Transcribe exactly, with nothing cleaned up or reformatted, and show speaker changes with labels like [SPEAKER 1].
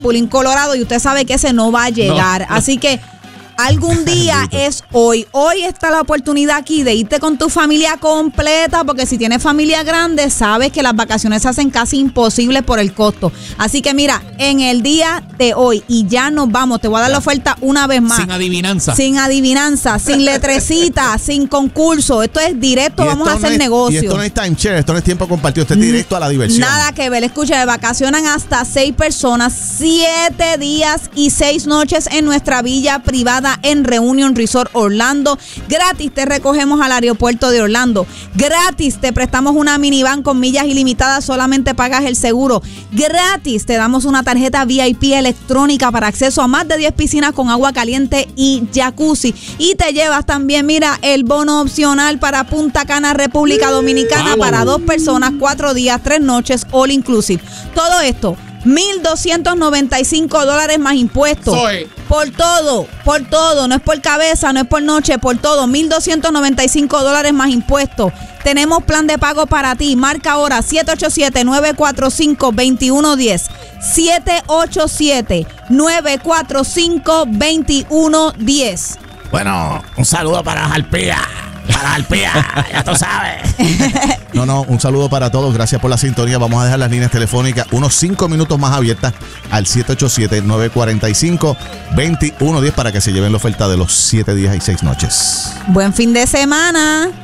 [SPEAKER 1] Bulín Colorado y usted sabe que ese no va a llegar. No. Así que algún día es hoy. Hoy está la oportunidad aquí de irte con tu familia completa, porque si tienes familia grande, sabes que las vacaciones se hacen casi imposibles por el costo. Así que mira, en el día de hoy, y ya nos vamos, te voy a dar la oferta una vez más.
[SPEAKER 2] Sin adivinanza.
[SPEAKER 1] Sin adivinanza, sin letrecita, sin concurso. Esto es directo, vamos a hacer
[SPEAKER 3] no es,
[SPEAKER 1] negocio.
[SPEAKER 3] Y esto no es timeshare, esto no es tiempo compartido, esto es directo a la diversión.
[SPEAKER 1] Nada que ver, escucha, vacacionan hasta seis personas, siete días y seis noches en nuestra villa privada en Reunion Resort Orlando. Gratis te recogemos al aeropuerto de Orlando. Gratis te prestamos una minivan con millas ilimitadas, solamente pagas el seguro. Gratis te damos una tarjeta V I P electrónica para acceso a más de diez piscinas con agua caliente y jacuzzi. Y te llevas también, mira, el bono opcional para Punta Cana, República Dominicana,
[SPEAKER 2] ¡vamos!
[SPEAKER 1] Para dos personas, cuatro días, tres noches, all inclusive. Todo esto mil doscientos noventa y cinco dólares más impuestos.
[SPEAKER 2] Soy.
[SPEAKER 1] Por todo, por todo. No es por cabeza, no es por noche, por todo. mil doscientos noventa y cinco dólares más impuestos. Tenemos plan de pago para ti. Marca ahora siete ocho siete, nueve cuatro cinco, dos uno uno cero. siete ocho siete, nueve cuatro cinco, dos uno uno cero.
[SPEAKER 2] Bueno, un saludo para Jalpía. Para Jalpía, ya tú sabes.
[SPEAKER 3] No, no, un saludo para todos. Gracias por la sintonía. Vamos a dejar las líneas telefónicas unos cinco minutos más abiertas al siete ocho siete, nueve cuatro cinco, dos uno uno cero para que se lleven la oferta de los siete días y seis noches.
[SPEAKER 1] Buen fin de semana.